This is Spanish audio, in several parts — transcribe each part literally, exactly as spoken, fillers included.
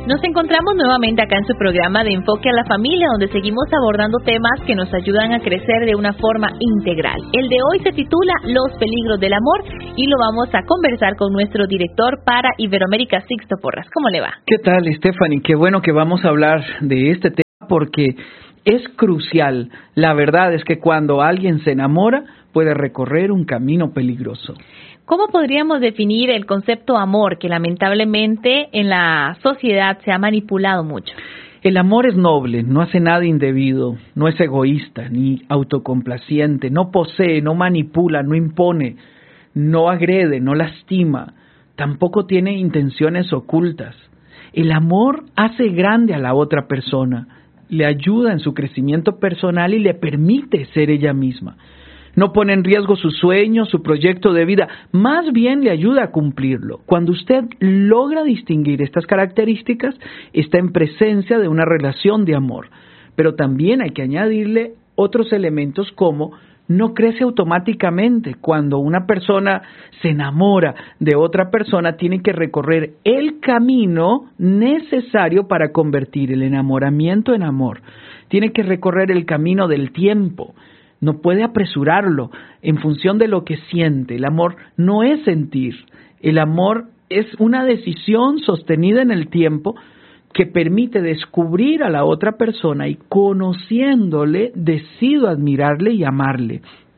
Nos encontramos nuevamente acá en su programa de Enfoque a la Familia, donde seguimos abordando temas que nos ayudan a crecer de una forma integral. El de hoy se titula Los peligros del amor y lo vamos a conversar con nuestro director para Iberoamérica, Sixto Porras. ¿Cómo le va? ¿Qué tal, Stephanie? Qué bueno que vamos a hablar de este tema porque es crucial. La verdad es que cuando alguien se enamora puede recorrer un camino peligroso. ¿Cómo podríamos definir el concepto amor que lamentablemente en la sociedad se ha manipulado mucho? El amor es noble, no hace nada indebido, no es egoísta ni autocomplaciente, no posee, no manipula, no impone, no agrede, no lastima, tampoco tiene intenciones ocultas. El amor hace grande a la otra persona, le ayuda en su crecimiento personal y le permite ser ella misma. No pone en riesgo su sueño, su proyecto de vida, más bien le ayuda a cumplirlo. Cuando usted logra distinguir estas características, está en presencia de una relación de amor. Pero también hay que añadirle otros elementos como no crece automáticamente. Cuando una persona se enamora de otra persona, tiene que recorrer el camino necesario para convertir el enamoramiento en amor. Tiene que recorrer el camino del tiempo. No puede apresurarlo en función de lo que siente. El amor no es sentir. El amor es una decisión sostenida en el tiempo que permite descubrir a la otra persona y conociéndole, decido admirarle y amarle.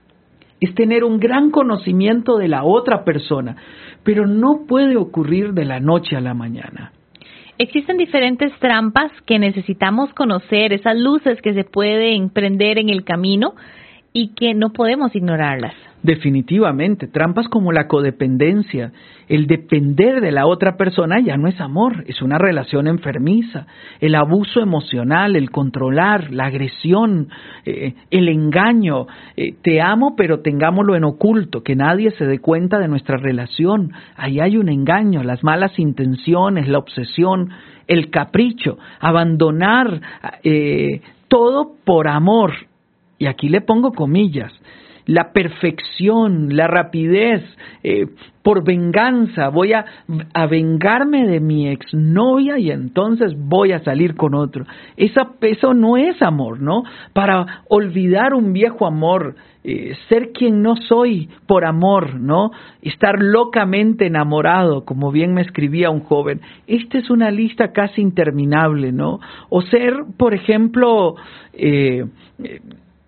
Es tener un gran conocimiento de la otra persona, pero no puede ocurrir de la noche a la mañana. Existen diferentes trampas que necesitamos conocer, esas luces que se pueden prender en el camino y que no podemos ignorarlas. Definitivamente, trampas como la codependencia, el depender de la otra persona ya no es amor, es una relación enfermiza. El abuso emocional, el controlar, la agresión, eh, el engaño, eh, te amo pero tengámoslo en oculto, que nadie se dé cuenta de nuestra relación. Ahí hay un engaño, las malas intenciones, la obsesión, el capricho, abandonar eh, todo por amor. Y aquí le pongo comillas, la perfección, la rapidez, eh, por venganza, voy a, a vengarme de mi exnovia y entonces voy a salir con otro. Esa, eso no es amor, ¿no? Para olvidar un viejo amor, eh, ser quien no soy por amor, ¿no? Estar locamente enamorado, como bien me escribía un joven. Esta es una lista casi interminable, ¿no? O ser, por ejemplo, eh, eh,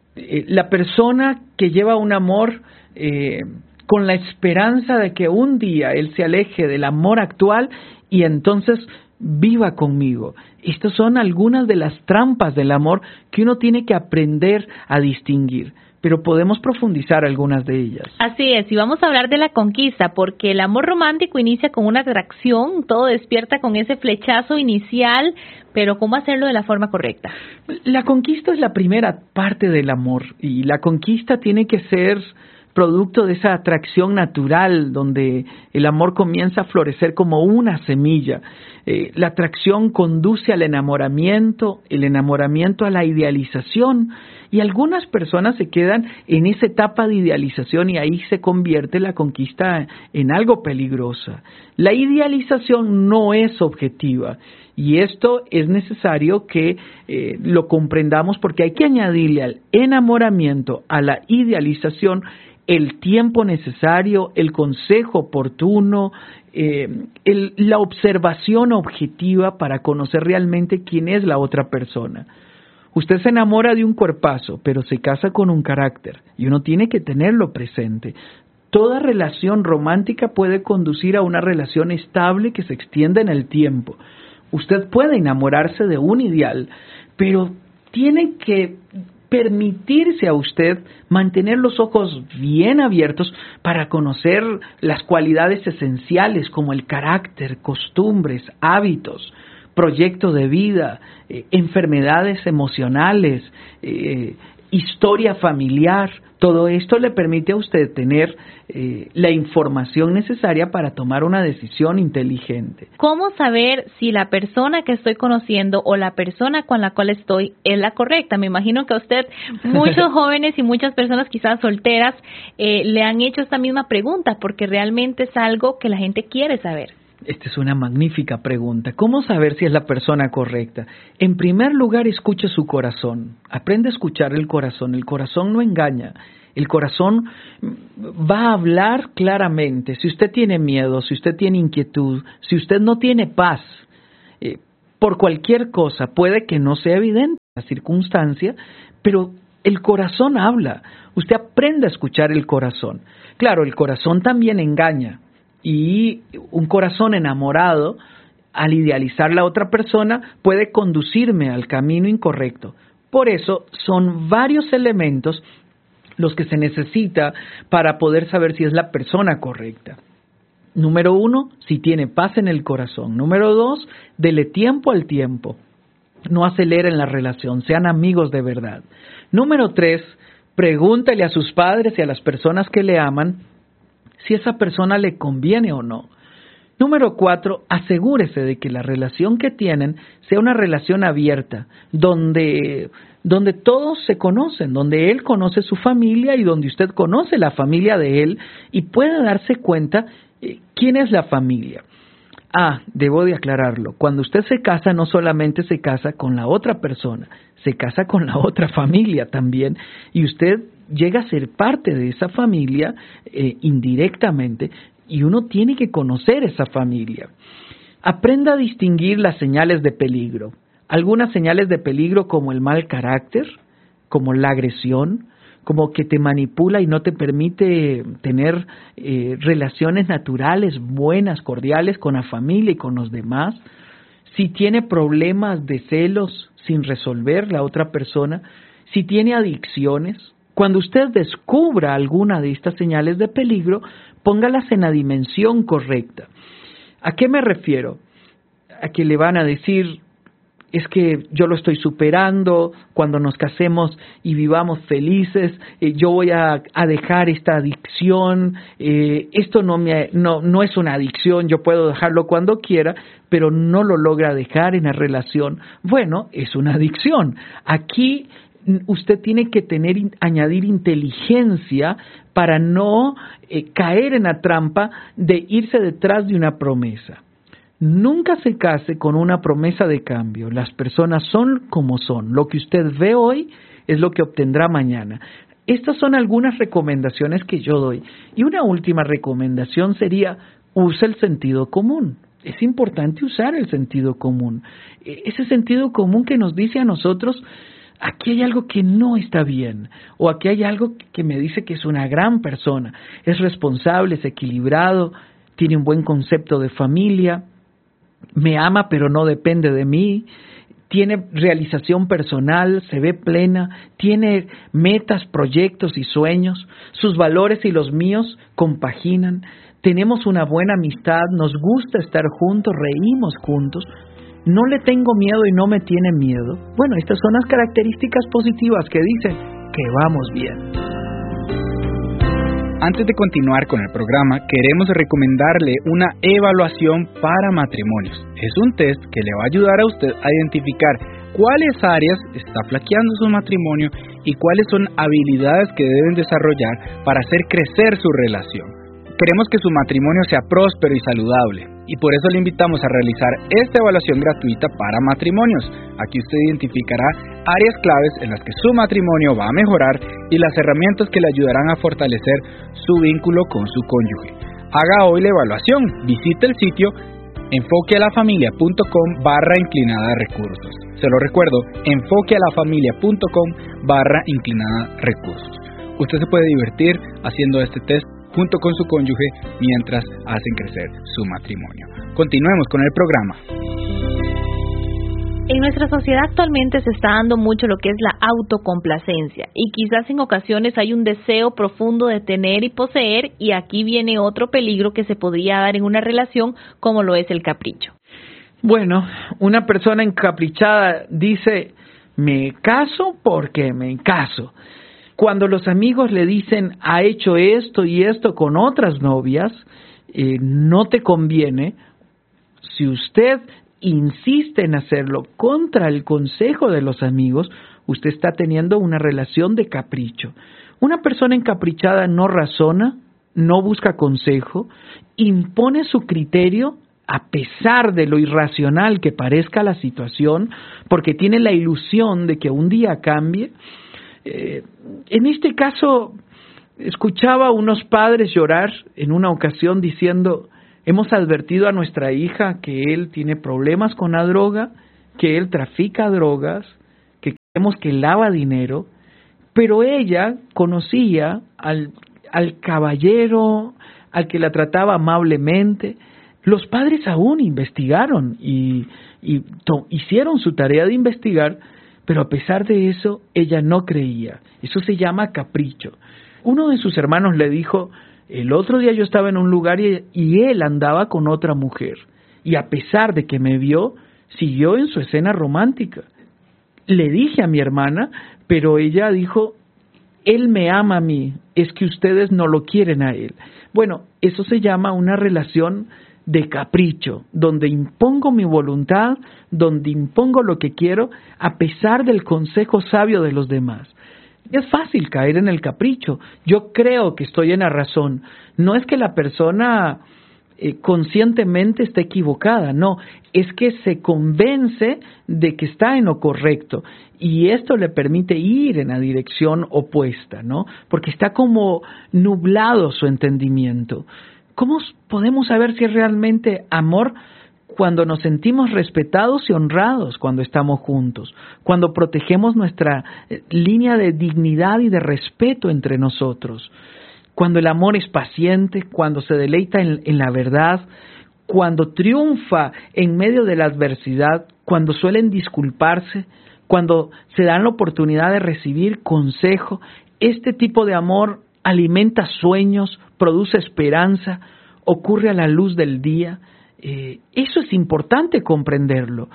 la persona que lleva un amor eh, con la esperanza de que un día él se aleje del amor actual y entonces viva conmigo. Estas son algunas de las trampas del amor que uno tiene que aprender a distinguir, pero podemos profundizar algunas de ellas. Así es, y vamos a hablar de la conquista, porque el amor romántico inicia con una atracción, todo despierta con ese flechazo inicial, pero ¿cómo hacerlo de la forma correcta? La conquista es la primera parte del amor, y la conquista tiene que ser producto de esa atracción natural, donde el amor comienza a florecer como una semilla. Eh, la atracción conduce al enamoramiento, el enamoramiento a la idealización, y algunas personas se quedan en esa etapa de idealización y ahí se convierte la conquista en algo peligrosa. La idealización no es objetiva y esto es necesario que eh, lo comprendamos porque hay que añadirle al enamoramiento, a la idealización, el tiempo necesario, el consejo oportuno, eh, el, la observación objetiva para conocer realmente quién es la otra persona. Usted se enamora de un cuerpazo, pero se casa con un carácter, y uno tiene que tenerlo presente. Toda relación romántica puede conducir a una relación estable que se extienda en el tiempo. Usted puede enamorarse de un ideal, pero tiene que permitirse a usted mantener los ojos bien abiertos para conocer las cualidades esenciales como el carácter, costumbres, hábitos, proyecto de vida, eh, enfermedades emocionales, eh, historia familiar. Todo esto le permite a usted tener eh, la información necesaria para tomar una decisión inteligente. ¿Cómo saber si la persona que estoy conociendo o la persona con la cual estoy es la correcta? Me imagino que a usted, muchos jóvenes y muchas personas quizás solteras, eh, le han hecho esta misma pregunta porque realmente es algo que la gente quiere saber. Esta es una magnífica pregunta. ¿Cómo saber si es la persona correcta? En primer lugar, escuche su corazón. Aprende a escuchar el corazón. El corazón no engaña. El corazón va a hablar claramente. Si usted tiene miedo, si usted tiene inquietud, si usted no tiene paz, eh, por cualquier cosa, puede que no sea evidente la circunstancia, pero el corazón habla. Usted aprende a escuchar el corazón. Claro, el corazón también engaña. Y un corazón enamorado, al idealizar la otra persona, puede conducirme al camino incorrecto. Por eso son varios elementos los que se necesita para poder saber si es la persona correcta. Número uno, si tiene paz en el corazón. Número dos, dele tiempo al tiempo. No aceleren la relación, sean amigos de verdad. Número tres, pregúntale a sus padres y a las personas que le aman si esa persona le conviene o no. Número cuatro, asegúrese de que la relación que tienen sea una relación abierta, donde, donde todos se conocen, donde él conoce su familia y donde usted conoce la familia de él y puede darse cuenta eh, quién es la familia. Ah, debo de aclararlo, cuando usted se casa no solamente se casa con la otra persona, se casa con la otra familia también y usted llega a ser parte de esa familia eh, indirectamente y uno tiene que conocer esa familia. Aprenda a distinguir las señales de peligro. Algunas señales de peligro como el mal carácter, como la agresión, como que te manipula y no te permite tener eh, relaciones naturales, buenas, cordiales con la familia y con los demás. Si tiene problemas de celos sin resolver la otra persona, si tiene adicciones. Cuando usted descubra alguna de estas señales de peligro, póngalas en la dimensión correcta. ¿A qué me refiero? A que le van a decir, es que yo lo estoy superando, cuando nos casemos y vivamos felices, eh, yo voy a, a dejar esta adicción, eh, esto no, me, no, no es una adicción, yo puedo dejarlo cuando quiera, pero no lo logra dejar en la relación. Bueno, es una adicción. Aquí usted tiene que tener, añadir inteligencia para no eh, caer en la trampa de irse detrás de una promesa. Nunca se case con una promesa de cambio. Las personas son como son. Lo que usted ve hoy es lo que obtendrá mañana. Estas son algunas recomendaciones que yo doy. Y una última recomendación sería, use el sentido común. Es importante usar el sentido común. Ese sentido común que nos dice a nosotros, aquí hay algo que no está bien, o aquí hay algo que me dice que es una gran persona, es responsable, es equilibrado, tiene un buen concepto de familia, me ama pero no depende de mí, tiene realización personal, se ve plena, tiene metas, proyectos y sueños, sus valores y los míos compaginan, tenemos una buena amistad, nos gusta estar juntos, reímos juntos, no le tengo miedo y no me tiene miedo. Bueno, estas son las características positivas que dicen que vamos bien. Antes de continuar con el programa, queremos recomendarle una evaluación para matrimonios. Es un test que le va a ayudar a usted a identificar cuáles áreas está flaqueando su matrimonio y cuáles son habilidades que deben desarrollar para hacer crecer su relación. Queremos que su matrimonio sea próspero y saludable, y por eso le invitamos a realizar esta evaluación gratuita para matrimonios. Aquí usted identificará áreas claves en las que su matrimonio va a mejorar y las herramientas que le ayudarán a fortalecer su vínculo con su cónyuge. Haga hoy la evaluación, visite el sitio enfoquealafamilia.com barra inclinada recursos. Se lo recuerdo, enfoquealafamilia.com barra inclinada recursos. Usted se puede divertir haciendo este test junto con su cónyuge mientras hacen crecer su matrimonio. Continuemos con el programa. En nuestra sociedad actualmente se está dando mucho lo que es la autocomplacencia y quizás en ocasiones hay un deseo profundo de tener y poseer, y aquí viene otro peligro que se podría dar en una relación como lo es el capricho. Bueno, una persona encaprichada dice, me caso porque me caso. Cuando los amigos le dicen, ha hecho esto y esto con otras novias, eh, no te conviene. Si usted insiste en hacerlo contra el consejo de los amigos, usted está teniendo una relación de capricho. Una persona encaprichada no razona, no busca consejo, impone su criterio a pesar de lo irracional que parezca la situación, porque tiene la ilusión de que un día cambie. Eh, en este caso, escuchaba a unos padres llorar en una ocasión diciendo: hemos advertido a nuestra hija que él tiene problemas con la droga, que él trafica drogas, que creemos que lava dinero, pero ella conocía al, al caballero, al que la trataba amablemente. Los padres aún investigaron y, y to, hicieron su tarea de investigar, pero a pesar de eso, ella no creía. Eso se llama capricho. Uno de sus hermanos le dijo: el otro día yo estaba en un lugar y, y él andaba con otra mujer. Y a pesar de que me vio, siguió en su escena romántica. Le dije a mi hermana, pero ella dijo: él me ama a mí, es que ustedes no lo quieren a él. Bueno, eso se llama una relación de capricho, donde impongo mi voluntad, donde impongo lo que quiero, a pesar del consejo sabio de los demás. Es fácil caer en el capricho. Yo creo que estoy en la razón. No es que la persona eh, conscientemente esté equivocada, no, es que se convence de que está en lo correcto y esto le permite ir en la dirección opuesta, ¿no? Porque está como nublado su entendimiento. ¿Cómo podemos saber si es realmente amor? Cuando nos sentimos respetados y honrados cuando estamos juntos, cuando protegemos nuestra línea de dignidad y de respeto entre nosotros, cuando el amor es paciente, cuando se deleita en, en la verdad, cuando triunfa en medio de la adversidad, cuando suelen disculparse, cuando se dan la oportunidad de recibir consejo. Este tipo de amor alimenta sueños, produce esperanza, ocurre a la luz del día. Eh, eso es importante comprenderlo.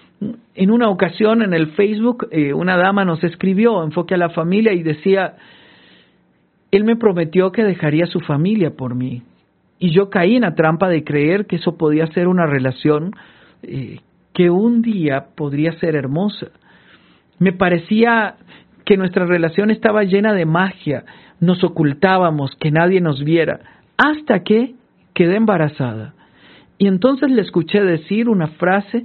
En una ocasión en el Facebook, eh, una dama nos escribió, Enfoque a la Familia, y decía: él me prometió que dejaría su familia por mí. Y yo caí en la trampa de creer que eso podía ser una relación eh, que un día podría ser hermosa. Me parecía que nuestra relación estaba llena de magia, nos ocultábamos, que nadie nos viera, hasta que quedé embarazada. Y entonces le escuché decir una frase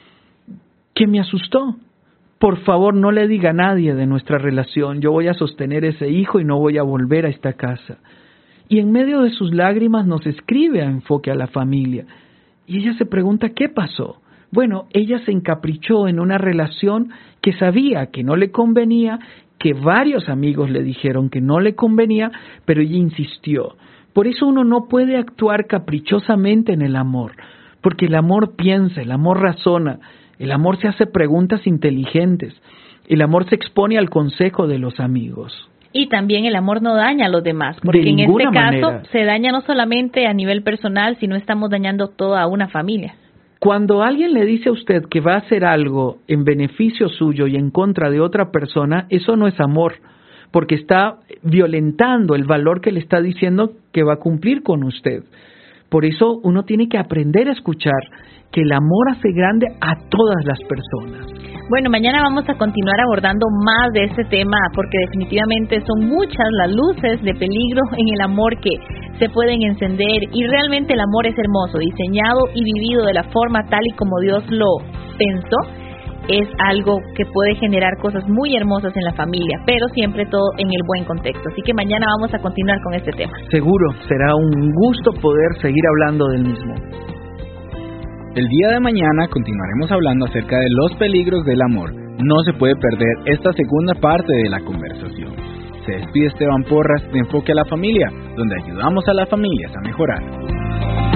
que me asustó: por favor, no le diga a nadie de nuestra relación, yo voy a sostener ese hijo y no voy a volver a esta casa. Y en medio de sus lágrimas nos escribe a Enfoque a la Familia. Y ella se pregunta: ¿qué pasó? Bueno, ella se encaprichó en una relación que sabía que no le convenía, que varios amigos le dijeron que no le convenía, pero ella insistió. Por eso uno no puede actuar caprichosamente en el amor, porque el amor piensa, el amor razona, el amor se hace preguntas inteligentes, el amor se expone al consejo de los amigos. Y también el amor no daña a los demás, porque en este caso manera. Se daña no solamente a nivel personal, sino estamos dañando toda una familia. Cuando alguien le dice a usted que va a hacer algo en beneficio suyo y en contra de otra persona, eso no es amor, porque está violentando el valor que le está diciendo que va a cumplir con usted. Por eso uno tiene que aprender a escuchar que el amor hace grande a todas las personas. Bueno, mañana vamos a continuar abordando más de este tema, porque definitivamente son muchas las luces de peligro en el amor que se pueden encender, y realmente el amor es hermoso, diseñado y vivido de la forma tal y como Dios lo pensó. Es algo que puede generar cosas muy hermosas en la familia, pero siempre todo en el buen contexto. Así que mañana vamos a continuar con este tema. Seguro, será un gusto poder seguir hablando del mismo. El día de mañana continuaremos hablando acerca de los peligros del amor. No se puede perder esta segunda parte de la conversación. Se despide Esteban Porras de Enfoque a la Familia, donde ayudamos a las familias a mejorar.